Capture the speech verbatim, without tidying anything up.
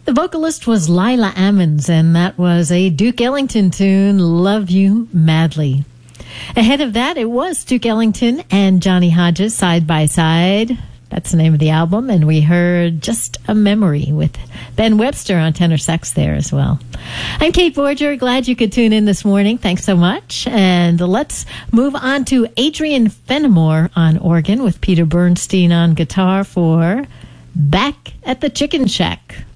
The vocalist was Lila Ammons, and that was a Duke Ellington tune, Love You Madly. Ahead of that, it was Duke Ellington and Johnny Hodges, Side by Side. That's the name of the album, and we heard Just a Memory with Ben Webster on tenor sax there as well. I'm Kate Borger. Glad you could tune in this morning. Thanks so much. And let's move on to Adrian Fenimore on organ with Peter Bernstein on guitar for Back at the Chicken Shack.